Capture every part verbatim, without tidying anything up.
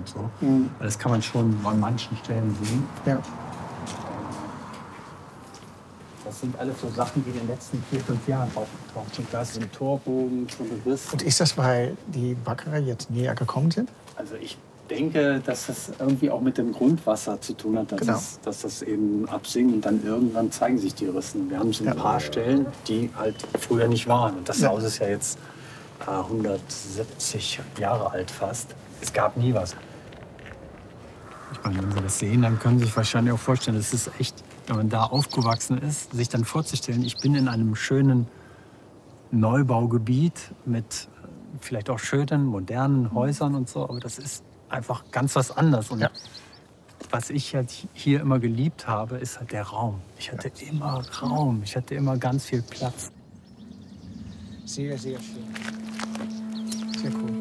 und so. Mhm. Das kann man schon an manchen Stellen sehen. Ja. Das sind alles so Sachen, die in den letzten vier, fünf Jahren aufgetaucht sind. Da ist ein Torbogen, so ein Riss. Und ist das, weil die Baggerer jetzt näher gekommen sind? Also ich denke, dass das irgendwie auch mit dem Grundwasser zu tun hat, dass, genau. es, dass das eben absinkt und dann irgendwann zeigen sich die Rissen. Wir haben so ein ja. paar Stellen, die halt früher nicht waren. Und das ja. Haus ist ja jetzt äh, hundertsiebzig Jahre alt fast. Es gab nie was. Ich meine, wenn Sie das sehen, dann können Sie sich wahrscheinlich auch vorstellen, das ist echt, wenn man da aufgewachsen ist, sich dann vorzustellen, ich bin in einem schönen Neubaugebiet mit vielleicht auch schönen, modernen Häusern und so, aber das ist einfach ganz was anderes. Und ja. was ich halt hier immer geliebt habe, ist halt der Raum. Ich hatte ja. immer Raum, ich hatte immer ganz viel Platz. Sehr, sehr schön. Sehr cool.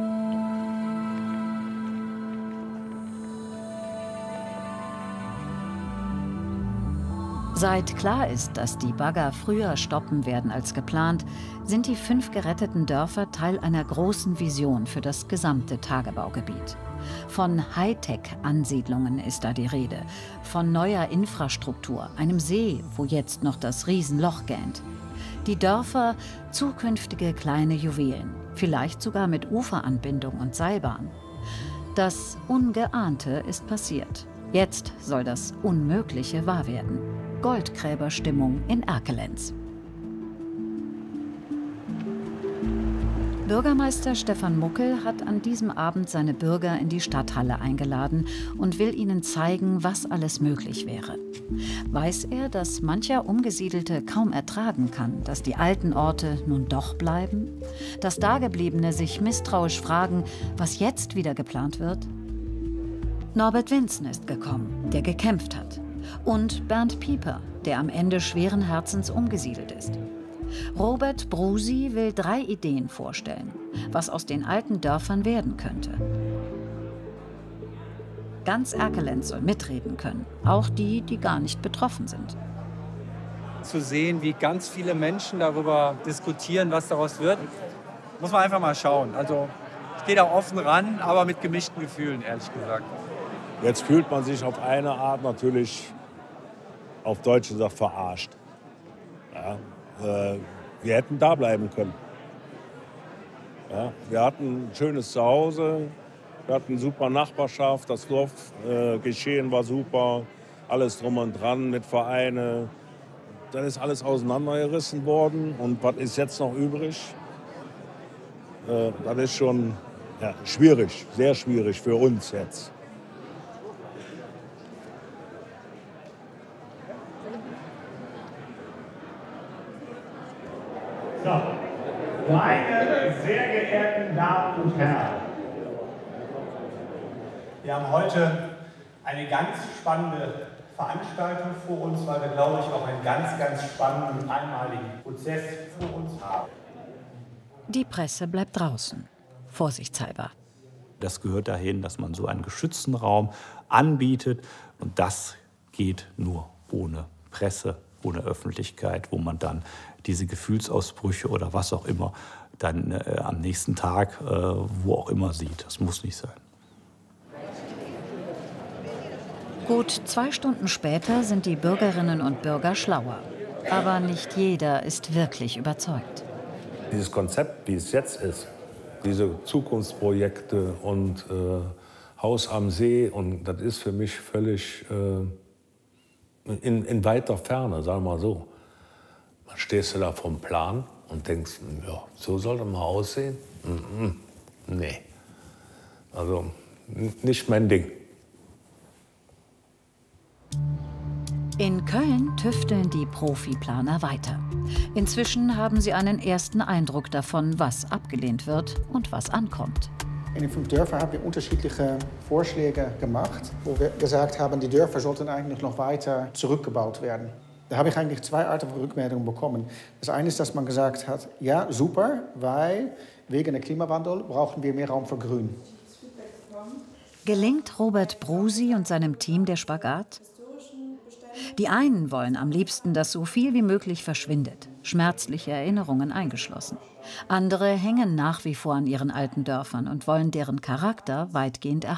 Seit klar ist, dass die Bagger früher stoppen werden als geplant, sind die fünf geretteten Dörfer Teil einer großen Vision für das gesamte Tagebaugebiet. Von Hightech-Ansiedlungen ist da die Rede, von neuer Infrastruktur, einem See, wo jetzt noch das Riesenloch gähnt. Die Dörfer, zukünftige kleine Juwelen, vielleicht sogar mit Uferanbindung und Seilbahn. Das Ungeahnte ist passiert. Jetzt soll das Unmögliche wahr werden. Goldgräberstimmung in Erkelenz. Bürgermeister Stefan Muckel hat an diesem Abend seine Bürger in die Stadthalle eingeladen und will ihnen zeigen, was alles möglich wäre. Weiß er, dass mancher Umgesiedelte kaum ertragen kann, dass die alten Orte nun doch bleiben? Dass Dagebliebene sich misstrauisch fragen, was jetzt wieder geplant wird? Norbert Winzen ist gekommen, der gekämpft hat. Und Bernd Pieper, der am Ende schweren Herzens umgesiedelt ist. Robert Brusi will drei Ideen vorstellen, was aus den alten Dörfern werden könnte. Ganz Erkelenz soll mitreden können, auch die, die gar nicht betroffen sind. Zu sehen, wie ganz viele Menschen darüber diskutieren, was daraus wird, muss man einfach mal schauen. Also ich gehe da offen ran, aber mit gemischten Gefühlen, ehrlich gesagt. Jetzt fühlt man sich auf eine Art natürlich, auf Deutsch gesagt, verarscht. Ja, äh, wir hätten da bleiben können. Ja, wir hatten ein schönes Zuhause, wir hatten eine super Nachbarschaft, das Dorfgeschehen äh, war super, alles drum und dran mit Vereine. Dann ist alles auseinandergerissen worden und was ist jetzt noch übrig? Äh, das ist schon ja, schwierig, sehr schwierig für uns jetzt. So, meine sehr geehrten Damen und Herren, wir haben heute eine ganz spannende Veranstaltung vor uns, weil wir, glaube ich, auch einen ganz, ganz spannenden und einmaligen Prozess vor uns haben. Die Presse bleibt draußen, vorsichtshalber. Das gehört dahin, dass man so einen geschützten Raum anbietet. Und das geht nur ohne Presse, ohne Öffentlichkeit, wo man dann diese Gefühlsausbrüche oder was auch immer dann äh, am nächsten Tag, äh, wo auch immer sieht. Das muss nicht sein. Gut zwei Stunden später sind die Bürgerinnen und Bürger schlauer. Aber nicht jeder ist wirklich überzeugt. Dieses Konzept, wie es jetzt ist, diese Zukunftsprojekte und äh, Haus am See, und das ist für mich völlig äh, in, in weiter Ferne, sagen wir mal so. Dann stehst du da vom Plan und denkst, ja, so soll das mal aussehen? Mm-mm. Nee. Also nicht mein Ding. In Köln tüfteln die Profiplaner weiter. Inzwischen haben sie einen ersten Eindruck davon, was abgelehnt wird und was ankommt. In den fünf Dörfern haben wir unterschiedliche Vorschläge gemacht, wo wir gesagt haben, die Dörfer sollten eigentlich noch weiter zurückgebaut werden. Da habe ich eigentlich zwei Arten von Rückmeldungen bekommen. Das eine ist, dass man gesagt hat, ja, super, weil wegen der Klimawandel brauchen wir mehr Raum für Grün. Gelingt Robert Brusi und seinem Team der Spagat? Die einen wollen am liebsten, dass so viel wie möglich verschwindet, schmerzliche Erinnerungen eingeschlossen. Andere hängen nach wie vor an ihren alten Dörfern und wollen deren Charakter weitgehend erhalten.